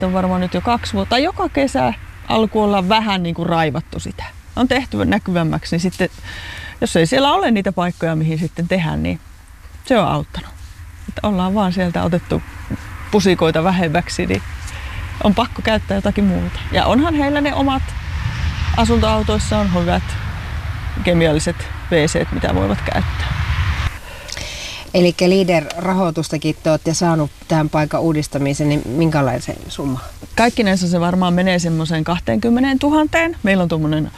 On varmaan nyt jo 2 vuotta. Joka kesä alku ollaan vähän niin kuin raivattu sitä. On tehty näkyvämmäksi, niin sitten jos ei siellä ole niitä paikkoja, mihin sitten tehdään, niin se on auttanut. Että ollaan vaan sieltä otettu pusikoita vähemmäksi, niin on pakko käyttää jotakin muuta. Ja onhan heillä ne omat asuntoautoissa on hyvät kemialliset WC:t, mitä voivat käyttää. Eli LEADER-rahoitustakin te olette saanut tähän paikan uudistamiseen, niin minkälaisen summa? Kaikkinensa se varmaan menee semmoiseen 20 000. Meillä on tuommoinen,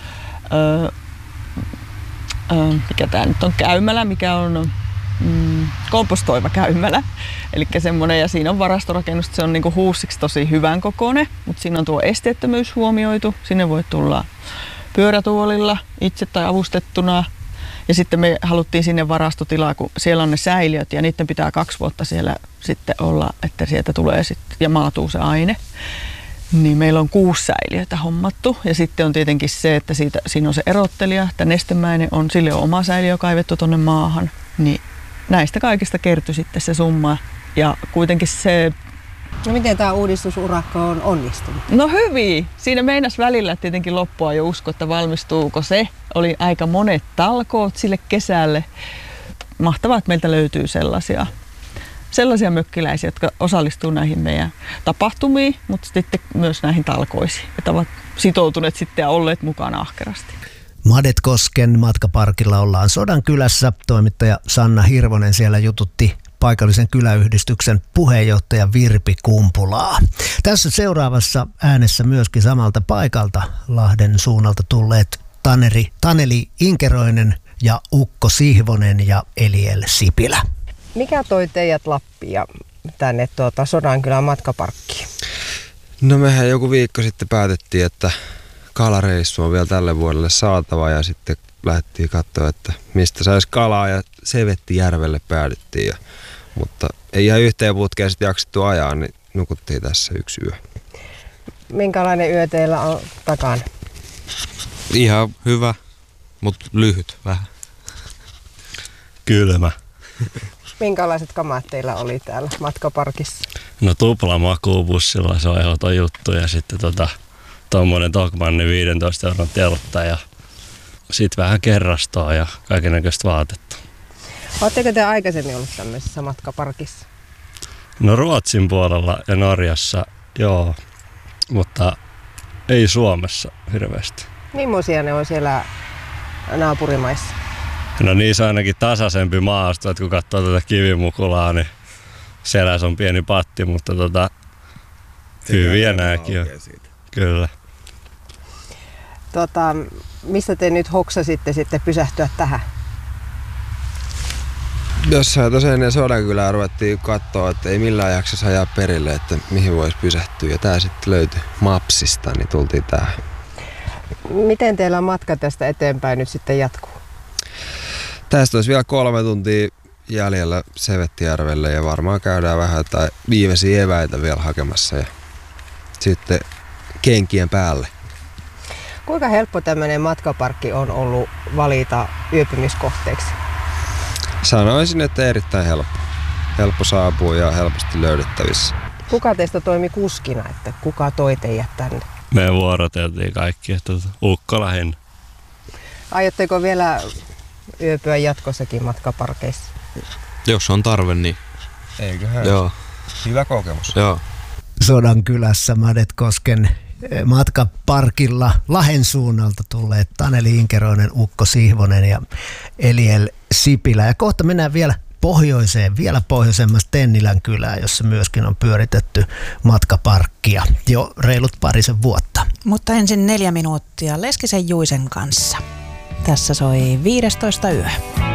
mikä tämä nyt on, käymälä, mikä on kompostoiva käymälä. Eli semmoinen, ja siinä on varastorakennus, se on niinku huussiksi tosi hyvän kokoinen, mutta siinä on tuo esteettömyys huomioitu. Sinne voi tulla pyörätuolilla itse tai avustettuna. Ja sitten me haluttiin sinne varastotilaa, kun siellä on ne säiliöt ja niiden pitää 2 vuotta siellä sitten olla, että sieltä tulee sitten ja maatuu se aine. Niin meillä on 6 säiliötä hommattu ja sitten on tietenkin se, että siinä on se erottelija, että nestemäinen on, sille on oma säiliö kaivettu tonne maahan. Niin näistä kaikista kertyi sitten se summa ja kuitenkin se... No miten tämä uudistusurakka on onnistunut? No hyvin. Siinä meinasi välillä tietenkin loppua jo usko, että valmistuuko se. Oli aika monet talkoot sille kesälle. Mahtavaa, että meiltä löytyy sellaisia mökkiläisiä, jotka osallistuu näihin meidän tapahtumiin, mutta sitten myös näihin talkoisiin. Että ovat sitoutuneet sitten ja olleet mukana ahkerasti. Madetkosken matkaparkilla ollaan Sodankylässä. Toimittaja Sanna Hirvonen siellä jututti paikallisen kyläyhdistyksen puheenjohtaja Virpi Kumpulaa. Tässä seuraavassa äänessä myöskin samalta paikalta Lahden suunnalta tulleet Taneli Inkeroinen ja Ukko Sihvonen ja Eliel Sipilä. Mikä toi teidät Lappia tänne Sodankylän matkaparkkiin? No mehän joku viikko sitten päätettiin, että kalareissu on vielä tälle vuodelle saatava ja sitten lähdettiin katsoa, että mistä saisi kalaa ja Sevettijärvelle päädyttiin. Mutta ei ihan yhteen putkeen sitten jaksettu ajaa, niin nukuttiin tässä 1 yö. Minkälainen yö teillä on takana? Ihan hyvä, mutta lyhyt vähän. Kylmä. Minkälaiset kamat teillä oli täällä matkaparkissa? No tupla makuubussilla, se on ehdoton juttu ja sitten tommonen Tokmanni 15 € teltta ja sitten vähän kerrastoa ja kaikennäköistä vaatetta. Oletteko te aikaisemmin ollut tämmöisessä matkaparkissa? No Ruotsin puolella ja Norjassa, joo, mutta ei Suomessa hirveästi. Millaisia ne on siellä naapurimaissa? No niissä on ainakin tasaisempi maasto, että kun katsoo tätä Kivimukulaa, niin siellä on pieni patti, mutta hyviä nääkin on. Kyllä. Mistä te nyt hoksasitte sitten pysähtyä tähän? Jossain tosiaan ennen Sodankylää ruvettiin katsoa, että ei millään jaksaisi ajaa perille, että mihin voisi pysähtyä. Ja tää sitten löytyi Mapsista, niin tultiin tähän. Miten teillä matka tästä eteenpäin nyt sitten jatkuu? Tästä olisi vielä 3 tuntia jäljellä Sevettijärvelle ja varmaan käydään vähän tai viimeisiä eväitä vielä hakemassa ja sitten kenkien päälle. Kuinka helppo tämmöinen matkaparkki on ollut valita yöpymiskohteeksi? Sanoisin, että erittäin helppo. Helppo saapua ja helposti löydettävissä. Kuka teistä toimi kuskina, että kuka toi teidät tänne? Me vuoroteltiin kaikki, että Ukko lähinnä. Aiotteko vielä yöpyä jatkossakin matkaparkeissa? Jos on tarve, niin. Eiköhän. Joo. Hyvä kokemus. Joo. Sodankylassa Madetkosken matkaparkilla Lahden suunnalta tulleet Taneli Inkeroinen, Ukko Sihvonen ja Eliel Sipilä. Ja kohta mennään vielä pohjoiseen, vielä pohjoisemmassa Tennilän kylään, jossa myöskin on pyöritetty matkaparkkia jo reilut 2 vuotta. Mutta ensin 4 minuuttia Leskisen Juisen kanssa. Tässä soi 15 yö.